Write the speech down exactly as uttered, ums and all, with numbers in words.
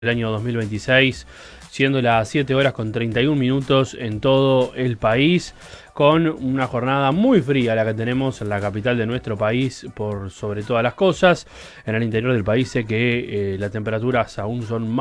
el año dos mil veintiséis, siendo las siete horas con treinta y un minutos en todo el país, con una jornada muy fría la que tenemos en la capital de nuestro país por sobre todas las cosas. En el interior del país sé que eh, las temperaturas aún son más